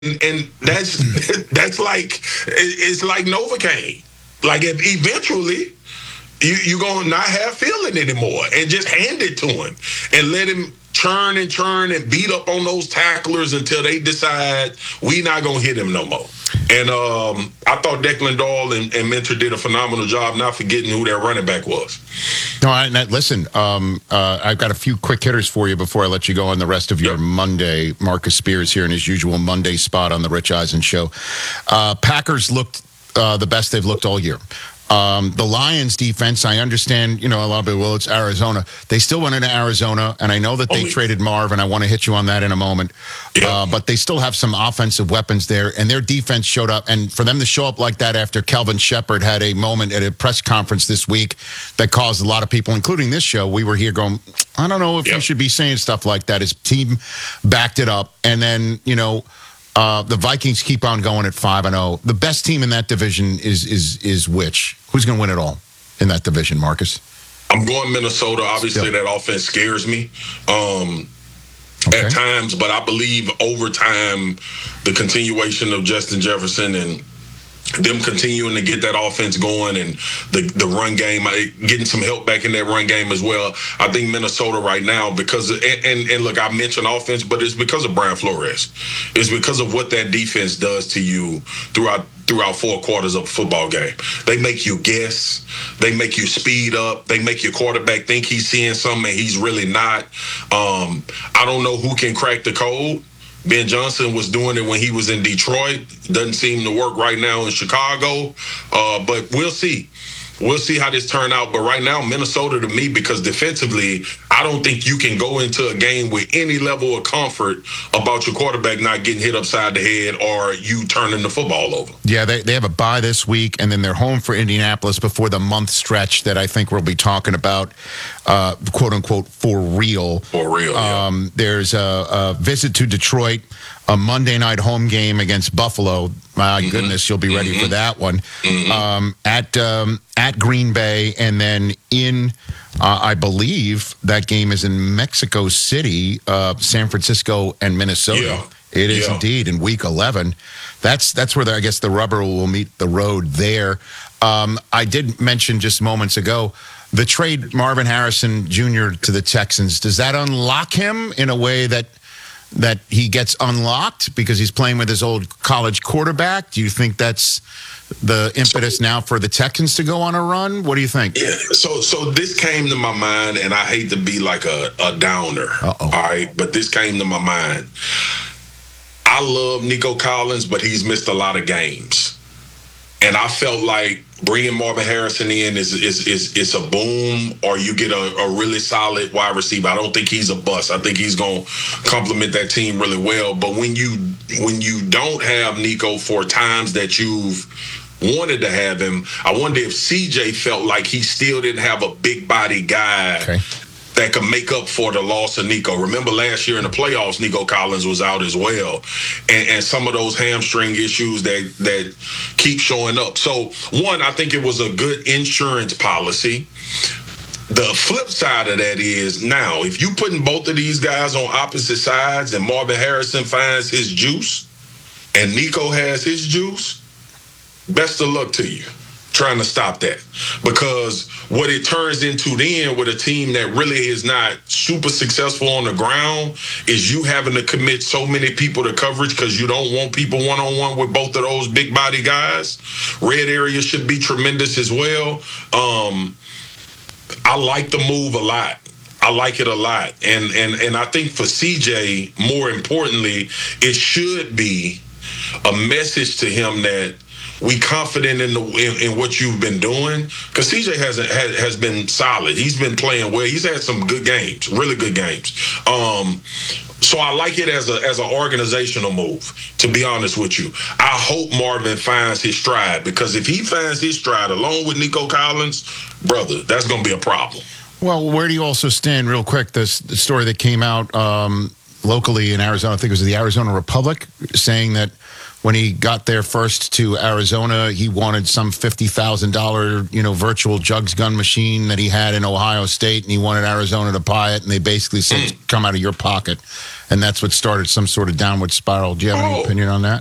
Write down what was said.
and that's like it's like Novocaine. Like eventually you're gonna not have feeling anymore, and just hand it to him and let him churn and churn and beat up on those tacklers until they decide we not gonna hit him no more. And I thought Declan Dahl and Mentor did a phenomenal job, not forgetting who their running back was. No, listen, I've got a few quick hitters for you before I let you go on the rest of your Monday. Marcus Spears here in his usual Monday spot on the Rich Eisen Show. Packers looked the best they've looked all year. The Lions defense, I understand, a lot of people, it's Arizona. They still went into Arizona, and I know that they traded Marv, and I want to hit you on that in a moment. But they still have some offensive weapons there, and their defense showed up. And for them to show up like that after Kelvin Shepard had a moment at a press conference this week that caused a lot of people, including this show, we were here going, I don't know if you should be saying stuff like that. His team backed it up. And then, the Vikings keep on going at 5-0. The best team in that division is which? Who's going to win it all in that division, Marcus? I'm going Minnesota. Obviously, that offense scares me at times, but I believe over time, the continuation of Justin Jefferson and them continuing to get that offense going and the run game, getting some help back in that run game as well. I think Minnesota right now, because and look, I mentioned offense, but it's because of Brian Flores. It's because of what that defense does to you throughout 4 quarters of a football game. They make you guess. They make you speed up. They make your quarterback think he's seeing something and he's really not. I don't know who can crack the code. Ben Johnson was doing it when he was in Detroit. Doesn't seem to work right now in Chicago. But we'll see. We'll see how this turn out. But right now, Minnesota to me, because defensively, I don't think you can go into a game with any level of comfort about your quarterback not getting hit upside the head or you turning the football over. Yeah, they have a bye this week, and then they're home for Indianapolis before the month stretch that I think we'll be talking about, quote unquote, for real. For real. There's a visit to Detroit, a Monday night home game against Buffalo. My goodness, you'll be ready for that one. At Green Bay, and then in, I believe that game is in Mexico City, San Francisco and Minnesota. Yeah. It is indeed in Week 11. That's where I guess the rubber will meet the road there. I did mention just moments ago the trade Marvin Harrison Jr. to the Texans. Does that unlock him in a way that he gets unlocked because he's playing with his old college quarterback? Do you think that's the impetus now for the Texans to go on a run? What do you think? Yeah, so this came to my mind, and I hate to be like a downer, all right, but this came to my mind. I love Nico Collins, but he's missed a lot of games. And I felt like bringing Marvin Harrison in is a boom, or you get a really solid wide receiver. I don't think he's a bust. I think he's going to complement that team really well. But when you don't have Nico for times that you've wanted to have him, I wonder if CJ felt like he still didn't have a big body guy that could make up for the loss of Nico. Remember last year in the playoffs, Nico Collins was out as well. And some of those hamstring issues that keep showing up. So, one, I think it was a good insurance policy. The flip side of that is now, if you putting both of these guys on opposite sides and Marvin Harrison finds his juice and Nico has his juice, best of luck to you trying to stop that. Because what it turns into then with a team that really is not super successful on the ground is you having to commit so many people to coverage because you don't want people one-on-one with both of those big body guys. Red area should be tremendous as well. I like the move a lot. I like it a lot. And I think for CJ, more importantly, it should be a message to him that we confident in what you've been doing, because CJ has been solid. He's been playing well. He's had some good games, really good games. So I like it as an organizational move, to be honest with you. I hope Marvin finds his stride, because if he finds his stride along with Nico Collins, brother, that's going to be a problem. Well, where do you also stand, real quick, the story that came out locally in Arizona, I think it was the Arizona Republic, saying that when he got there first to Arizona, he wanted some $50,000, virtual jugs gun machine that he had in Ohio State, and he wanted Arizona to buy it, and they basically said, come out of your pocket. and that's what started some sort of downward spiral. Do you have any opinion on that?